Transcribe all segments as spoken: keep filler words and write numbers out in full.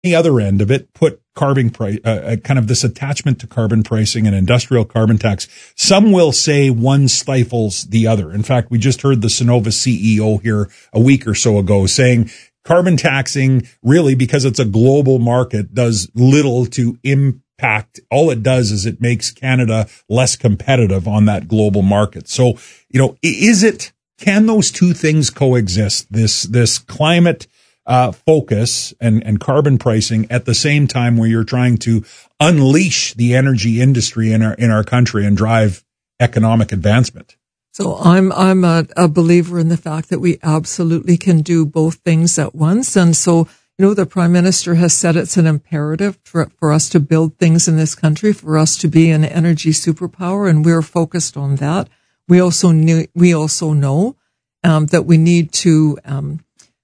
the other end of it, put carbon price, uh, kind of this attachment to carbon pricing and industrial carbon tax. Some will say one stifles the other. In fact, we just heard the Cenovus C E O here a week or so ago saying carbon taxing, really, because it's a global market, does little to impact. All it does is it makes Canada less competitive on that global market. So, you know, is it, can those two things coexist? This, this climate Uh, focus and, and carbon pricing at the same time where you're trying to unleash the energy industry in our, in our country and drive economic advancement. So I'm, I'm a, a believer in the fact that we absolutely can do both things at once. And so, you know, the Prime Minister has said it's an imperative for, for us to build things in this country, for us to be an energy superpower. And we're focused on that. We also knew, we also know, um, that we need to, um,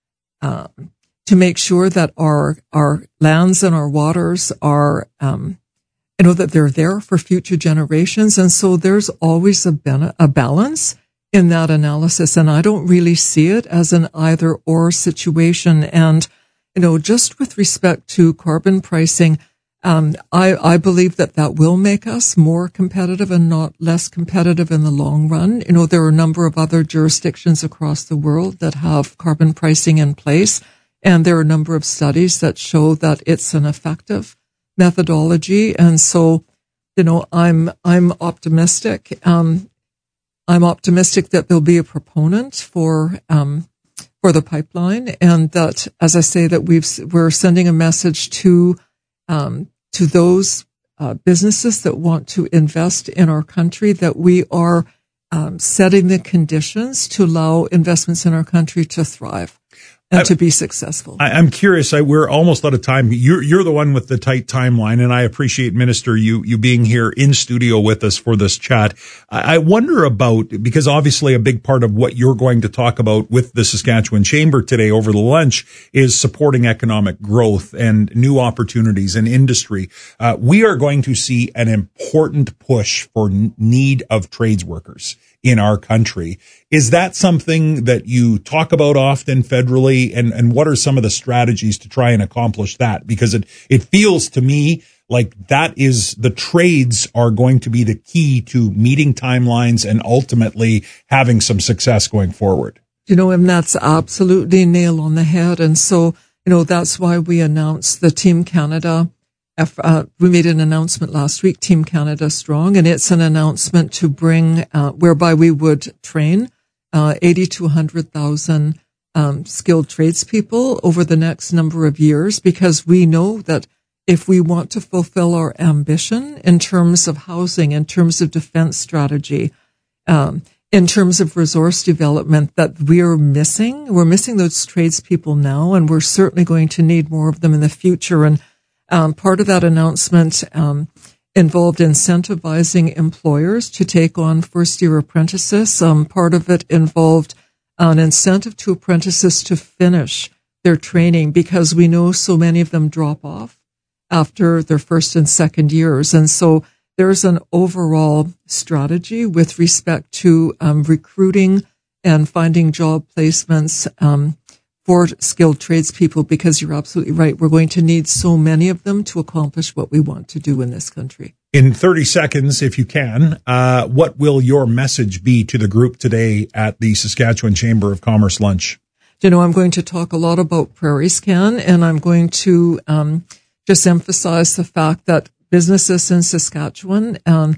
Uh, to make sure that our our lands and our waters are, um, you know, that they're there for future generations, and so there's always a ben- a balance in that analysis, and I don't really see it as an either or situation. And you know, just with respect to carbon pricing, um, I I believe that that will make us more competitive and not less competitive in the long run. You know, there are a number of other jurisdictions across the world that have carbon pricing in place, and there are a number of studies that show that it's an effective methodology. And so, you know, I'm I'm optimistic. Um, I'm optimistic that there'll be a proponent for um, for the pipeline, and that, as I say, that we've we're sending a message to um, to those uh, businesses that want to invest in our country, that we are um, setting the conditions to allow investments in our country to thrive and I, to be successful. I, I'm curious. I, we're almost out of time. You're, you're the one with the tight timeline, and I appreciate, Minister, you, you being here in studio with us for this chat. I, I wonder about, because obviously a big part of what you're going to talk about with the Saskatchewan Chamber today over the lunch is supporting economic growth and new opportunities in industry. Uh, we are going to see an important push for need of trades workers in our country. Is that something that you talk about often federally? And, and what are some of the strategies to try and accomplish that? Because it, it feels to me like that is, the trades are going to be the key to meeting timelines and ultimately having some success going forward. You know, and that's absolutely nail on the head. And so, you know, that's why we announced the Team Canada. Uh, we made an announcement last week, Team Canada Strong, and it's an announcement to bring, uh, whereby we would train, uh, eighty to one hundred thousand, um, skilled tradespeople over the next number of years, because we know that if we want to fulfill our ambition in terms of housing, in terms of defense strategy, um, in terms of resource development, that we're missing, we're missing those tradespeople now, and we're certainly going to need more of them in the future. And Um, part of that announcement um, involved incentivizing employers to take on first-year apprentices. Um, part of it involved an incentive to apprentices to finish their training, because we know so many of them drop off after their first and second years. And so there's an overall strategy with respect to um, recruiting and finding job placements um for skilled tradespeople, because you're absolutely right. We're going to need so many of them to accomplish what we want to do in this country. In thirty seconds, if you can, uh, what will your message be to the group today at the Saskatchewan Chamber of Commerce lunch? You know, I'm going to talk a lot about PrairieScan, and I'm going to um, just emphasize the fact that businesses in Saskatchewan um,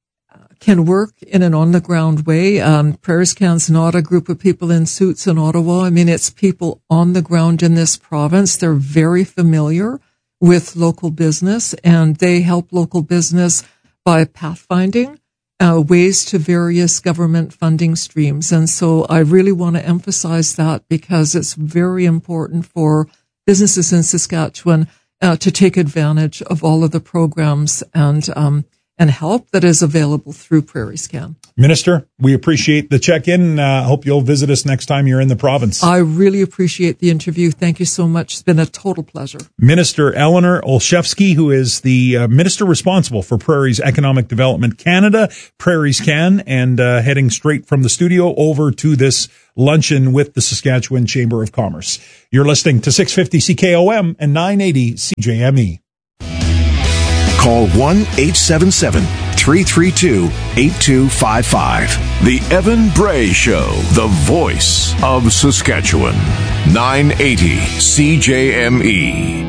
can work in an on-the-ground way. Um, PrairieScan's not a group of people in suits in Ottawa. I mean, it's people on the ground in this province. They're very familiar with local business, and they help local business by pathfinding uh, ways to various government funding streams. And so I really want to emphasize that, because it's very important for businesses in Saskatchewan uh, to take advantage of all of the programs and um and help that is available through PrairieScan. Minister, we appreciate the check-in. I uh, hope you'll visit us next time you're in the province. I really appreciate the interview. Thank you so much. It's been a total pleasure. Minister Eleanor Olszewski, who is the uh, minister responsible for Prairie's Economic Development Canada, PrairieScan, and uh, heading straight from the studio over to this luncheon with the Saskatchewan Chamber of Commerce. You're listening to six fifty C K O M and nine eighty C J M E. Call one eight seven seven, three three two, eight two five five. The Evan Bray Show, the voice of Saskatchewan. nine eighty C J M E.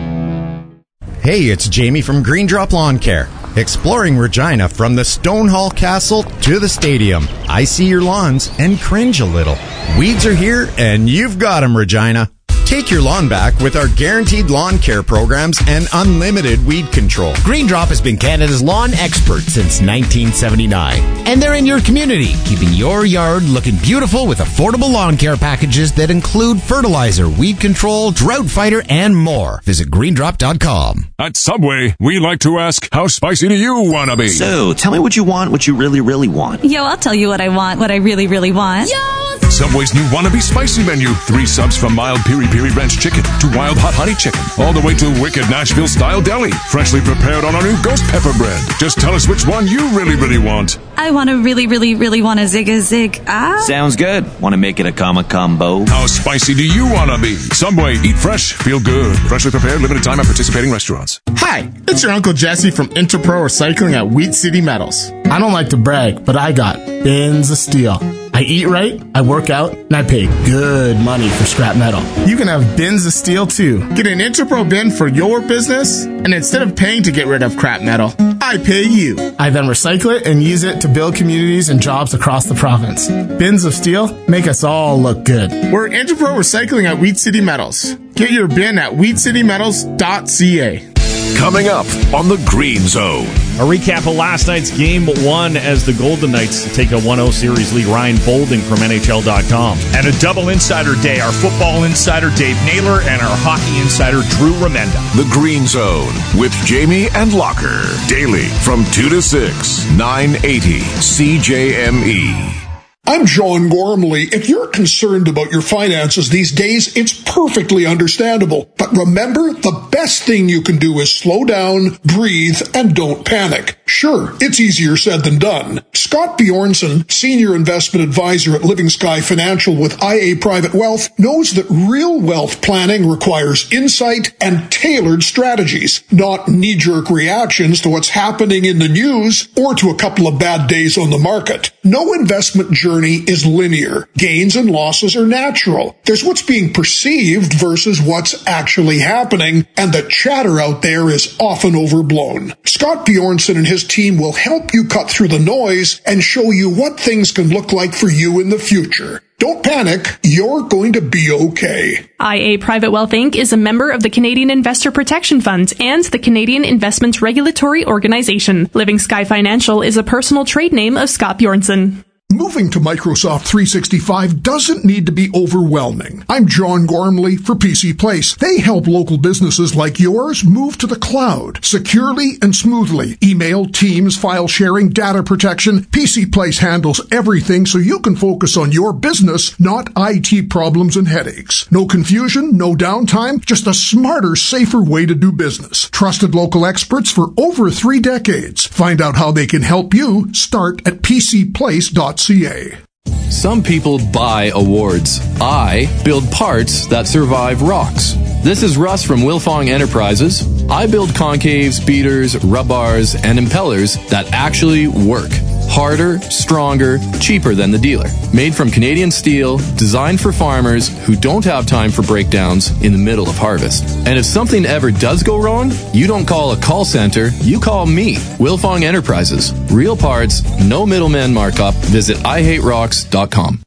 Hey, it's Jamie from Green Drop Lawn Care. Exploring Regina from the Stonehall Castle to the stadium. I see your lawns and cringe a little. Weeds are here and you've got them, Regina. Take your lawn back with our guaranteed lawn care programs and unlimited weed control. Green Drop has been Canada's lawn expert since nineteen seventy-nine. And they're in your community, keeping your yard looking beautiful with affordable lawn care packages that include fertilizer, weed control, drought fighter, and more. Visit green drop dot com. At Subway, we like to ask, how spicy do you want to be? So, tell me what you want, what you really, really want. Yo, I'll tell you what I want, what I really, really want. Yo! Subway's new Wannabe Spicy menu. Three subs from mild piri piri ranch chicken to wild hot honey chicken, all the way to wicked Nashville-style deli. Freshly prepared on our new ghost pepper bread. Just tell us which one you really, really want. I want to really, really, really want a zig a zig. Ah. Sounds good. Want to make it a comma combo? How spicy do you want to be? Subway, eat fresh, feel good. Freshly prepared, limited time at participating restaurants. Hi, it's your Uncle Jesse from Interpro Recycling at Wheat City Metals. I don't like to brag, but I got bins of steel. I eat right, I work out, and I pay good money for scrap metal. You can have bins of steel too. Get an Interpro bin for your business, and instead of paying to get rid of crap metal, I pay you. I then recycle it and use it to build communities and jobs across the province. Bins of steel make us all look good. We're Interpro Recycling at Wheat City Metals. Get your bin at wheat city metals dot c a. Coming up on the Green Zone. A recap of last night's game one as the Golden Knights take a one oh series lead. Ryan Bolding from N H L dot com. And a double insider day. Our football insider, Dave Naylor, and our hockey insider, Drew Remenda. The Green Zone with Jamie and Locker. Daily from two to six. nine eighty C J M E. I'm John Gormley. If you're concerned about your finances these days, it's perfectly understandable. But remember, the best thing you can do is slow down, breathe, and don't panic. Sure, it's easier said than done. Scott Bjornson, Senior Investment Advisor at Living Sky Financial with I A Private Wealth, knows that real wealth planning requires insight and tailored strategies, not knee-jerk reactions to what's happening in the news or to a couple of bad days on the market. No investment journey is linear. Gains and losses are natural. There's what's being perceived versus what's actually happening, and the chatter out there is often overblown. Scott Bjornson and his team will help you cut through the noise and show you what things can look like for you in the future. Don't panic. You're going to be okay. I A Private Wealth Incorporated is a member of the Canadian Investor Protection Fund and the Canadian Investments Regulatory Organization. Living Sky Financial is a personal trade name of Scott Bjornson. Moving to Microsoft three sixty-five doesn't need to be overwhelming. I'm John Gormley for P C Place. They help local businesses like yours move to the cloud securely and smoothly. Email, Teams, file sharing, data protection. P C Place handles everything so you can focus on your business, not I T problems and headaches. No confusion, no downtime, just a smarter, safer way to do business. Trusted local experts for over three decades. Find out how they can help you. Start at p c place dot c a. Some people buy awards. I build parts that survive rocks. This is Russ from Wilfong Enterprises. I build concaves, beaters, rub bars, and impellers that actually work. Harder, stronger, cheaper than the dealer. Made from Canadian steel, designed for farmers who don't have time for breakdowns in the middle of harvest. And if something ever does go wrong, you don't call a call center, you call me, Wilfong Enterprises. Real parts, no middleman markup. Visit i hate rocks dot com.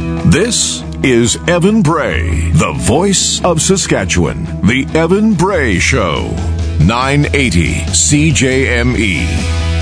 This is Evan Bray, the voice of Saskatchewan. The Evan Bray Show. nine eighty C J M E.